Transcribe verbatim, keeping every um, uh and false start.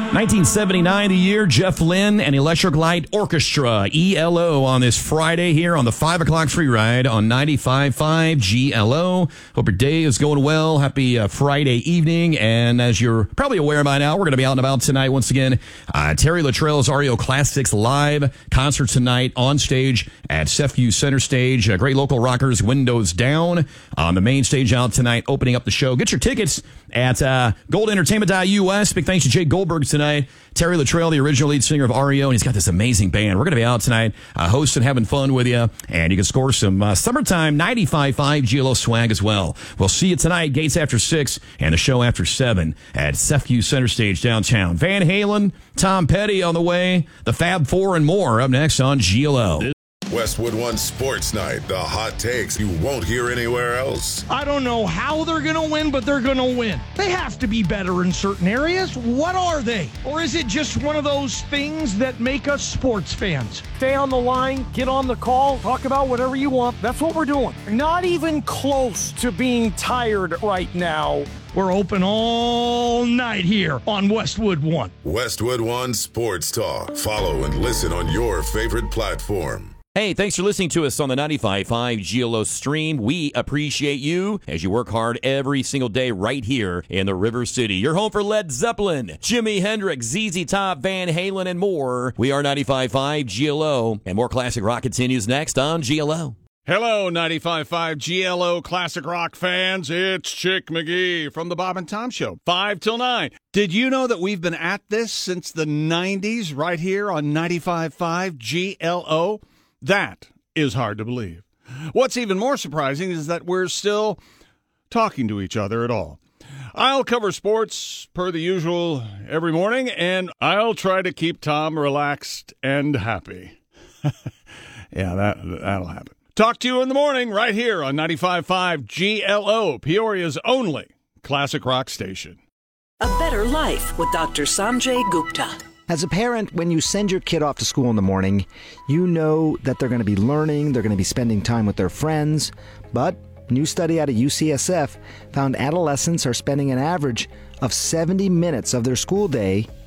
nineteen seventy-nine, the year, Jeff Lynne and Electric Light Orchestra, E L O, on this Friday here on the five o'clock free ride on ninety-five point five G L O. Hope your day is going well. Happy uh, Friday evening. And as you're probably aware by now, we're going to be out and about tonight once again. Uh, Terry Luttrell's R E O Classics Live concert tonight on stage at Sefview Center Stage. Uh, great local rockers, windows down on the main stage out tonight, opening up the show. Get your tickets at uh, gold entertainment dot U S. Big thanks to Jake Goldberg tonight. Terry Luttrell, the original lead singer of R E O, and he's got this amazing band. We're going to be out tonight uh, hosting, having fun with you, and you can score some uh, summertime ninety-five point five G L O swag as well. We'll see you tonight, gates after six, and the show after seven at Sefview Center Stage downtown. Van Halen, Tom Petty on the way, the Fab Four and more up next on G L O. Westwood One Sports Night, the hot takes you won't hear anywhere else. I don't know how they're going to win, but they're going to win. They have to be better in certain areas. What are they? Or is it just one of those things that make us sports fans? Stay on the line, get on the call, talk about whatever you want. That's what we're doing. Not even close to being tired right now. We're open all night here on Westwood One. Westwood One Sports Talk. Follow and listen on your favorite platform. Hey, thanks for listening to us on the ninety-five point five G L O stream. We appreciate you as you work hard every single day right here in the River City. You're home for Led Zeppelin, Jimi Hendrix, Z Z Top, Van Halen, and more. We are ninety-five point five G L O, and more classic rock continues next on G L O. Hello, ninety-five point five G L O classic rock fans. It's Chick McGee from the Bob and Tom Show, five till nine. Did you know that we've been at this since the nineties right here on ninety-five point five G L O? That is hard to believe. What's even more surprising is that we're still talking to each other at all. I'll cover sports per the usual every morning, and I'll try to keep Tom relaxed and happy. Yeah, that, that'll happen. Talk to you in the morning right here on ninety-five point five G L O, Peoria's only classic rock station. A Better Life with Doctor Sanjay Gupta. As a parent, when you send your kid off to school in the morning, you know that they're going to be learning, they're going to be spending time with their friends. But a new study out of U C S F found adolescents are spending an average of seventy minutes of their school day